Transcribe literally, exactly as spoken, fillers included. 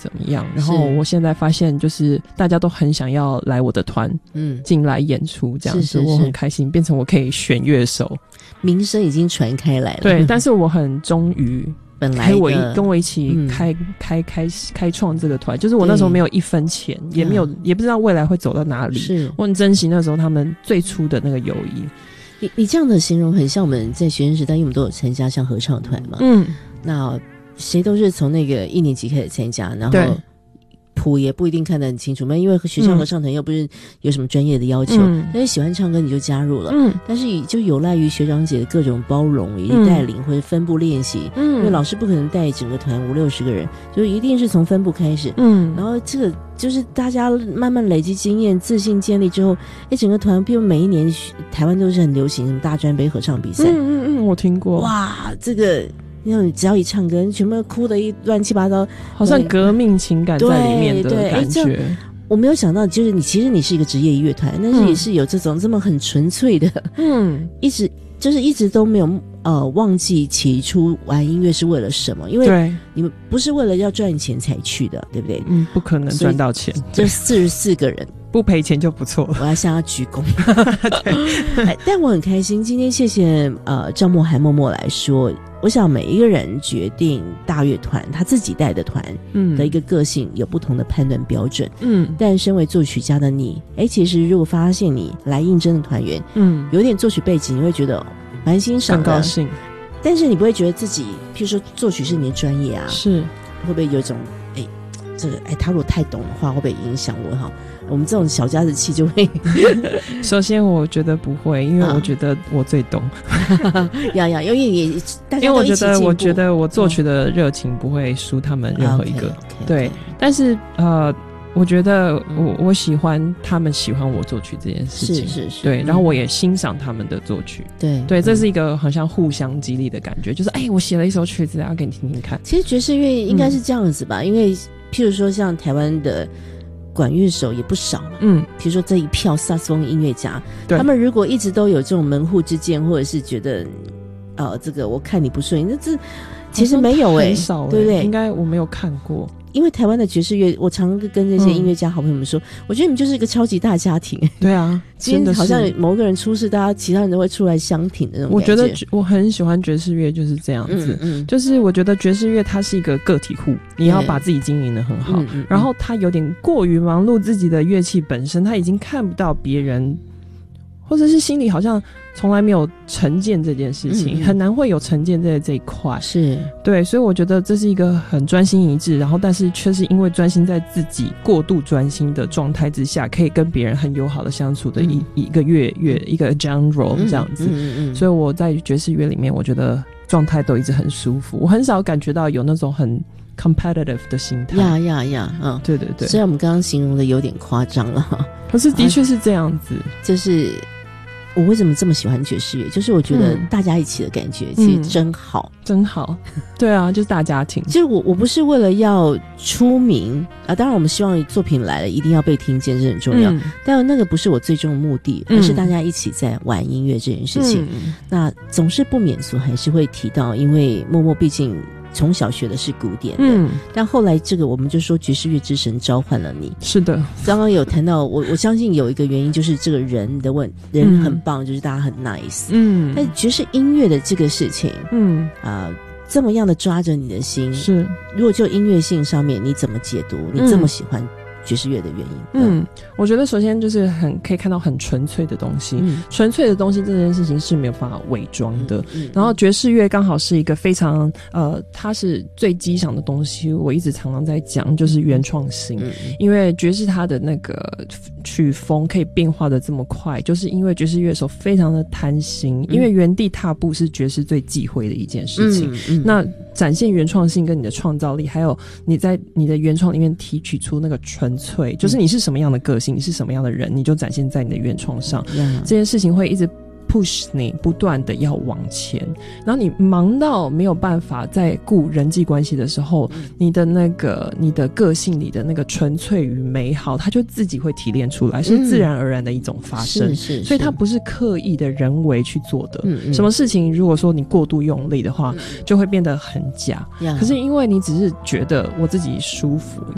怎么样，然后我现在发现就是大家都很想要来我的团嗯进来演出这样子，是是是，我很开心变成我可以选乐手， 名声已经传开来了。 对，但是我很忠于本来我跟我一起开、嗯、开开开创这个团，就是我那时候没有一分钱，也没有也不知道未来会走到哪里，是我很珍惜那时候他们最初的那个友谊。 你你这样的形容很像我们在学生时代，因为我们都有参加像合唱团嘛，嗯，那谁都是从那个一年级开始参加，然后谱也不一定看得很清楚嘛，因为学校合唱团又不是有什么专业的要求，嗯、但是喜欢唱歌你就加入了，嗯，但是就有赖于学长姐的各种包容以及带领、嗯、或者分部练习，嗯，因为老师不可能带整个团五六十个人，就一定是从分部开始，嗯，然后这个就是大家慢慢累积经验、自信建立之后，哎，整个团比如每一年台湾都是很流行什么大专杯合唱比赛， 嗯嗯嗯，我听过， 哇，这个。那种只要一唱歌，全部哭得一乱七八糟， 好像革命情感在里面的感觉。 我没有想到，就是你其实你是一个职业乐团，但是也是有这种这么很纯粹的，嗯，一直就是一直都没有呃忘记起初玩音乐是为了什么，因为你们不是为了要赚钱才去的，对不对？ 嗯，不可能赚到钱。 这四十四个人。 不赔钱就不错了， 我要向他鞠躬。但我很开心，今天谢谢呃赵默涵默默来说，我想每一个人决定大乐团他自己带的团的一个个性有不同的判断标准，嗯，但身为作曲家的你，哎，其实如果发现你来应征的团员，嗯，有点作曲背景，你会觉得蛮欣赏的， 很高兴， 但是你不会觉得自己，譬如说作曲是你的专业啊， 是会不会有一种哎这个哎他如果太懂的话，会不会影响我哈？我们这种小家子气就会首先我觉得不会，因为我觉得我最懂呀呀，因为也大家因为我觉得我觉得我作曲的热情不会输他们任何一个、嗯、okay, okay, 对，但是呃我觉得我我喜欢他们喜欢我作曲这件事情， 是是是， 对，然后我也欣赏他们的作曲， 对对，这是一个好像互相激励的感觉，就是哎，我写了一首曲子要给你听听看。 其实爵士乐应该是这样子吧、嗯、因为譬如说像台湾的管乐手也不少嘛，嗯，比如说这一票萨克斯风音乐家，他们如果一直都有这种门户之见，或者是觉得，呃，这个我看你不顺眼，那这其实没有哎、欸， 很少、欸， 对不对？ 应该我没有看过。 因为台湾的爵士乐，我常跟这些音乐家好朋友们说、嗯，我觉得你们就是一个超级大家庭。 对啊， 今天好像某个人出事，大家其他人都会出来相挺的那种感觉。 我觉得我很喜欢爵士乐，就是这样子、嗯嗯。就是我觉得爵士乐它是一个个体户，你要把自己经营得很好、嗯。然后它有点过于忙碌自己的乐器本身，他已经看不到别人。或者是心里好像从来没有成见这件事情，嗯、很难会有成见在这一块， 是对， 所以我觉得这是一个很专心一致，然后但是却是因为专心在自己过度专心的状态之下，可以跟别人很友好的相处的一、嗯、一个乐乐一个 genre 这样子、嗯嗯嗯，所以我在爵士乐里面，我觉得状态都一直很舒服，我很少感觉到有那种很 competitive 的心态。 呀呀呀，嗯，对对对。虽然我们刚刚形容的有点夸张了， 可是的确是这样子， 啊、就是。我为什么这么喜欢爵士乐？就是我觉得大家一起的感觉、嗯、其实真好， 真好。对啊，就是大家庭。 其实我我不是为了要出名啊，当然我们希望作品来了一定要被听见，这很重要、嗯。但那个不是我最终的目的，而是大家一起在玩音乐这件事情。嗯、那总是不免俗还是会提到，因为默默毕竟。从小学的是古典的，嗯，但后来这个我们就说爵士乐之神召唤了你。 是的， 刚刚有谈到我，我相信有一个原因就是这个人的问人很棒、嗯，就是大家很 nice， 嗯，但爵士音乐的这个事情，嗯啊、呃，这么样的抓着你的心， 是如果就音乐性上面你怎么解读？你这么喜欢？爵士乐的原因， 嗯，嗯我觉得首先就是很可以看到很纯粹的东西，嗯、纯粹的东西这件事情是没有办法伪装的。嗯嗯、然后爵士乐刚好是一个非常呃，它是最基想的东西。我一直常常在讲，就是原创性、嗯，因为爵士它的那个曲风可以变化的这么快，就是因为爵士乐手非常的贪心，嗯、因为原地踏步是爵士最忌讳的一件事情。嗯嗯、那展现原创性跟你的创造力，还有你在你的原创里面提取出那个纯粹，就是你是什么样的个性，你是什么样的人，你就展现在你的原创上。Yeah. 这件事情会一直 push 你不断的要往前，然后你忙到没有办法在顾人际关系的时候，嗯、你的那个你的个性里的那个纯粹与美好，它就自己会提炼出来，是自然而然的一种发生。嗯、是是是，所以它不是刻意的人为去做的。嗯嗯，什么事情如果说你过度用力的话，嗯、就会变得很假。Yeah. 可是因为你只是觉得我自己舒服。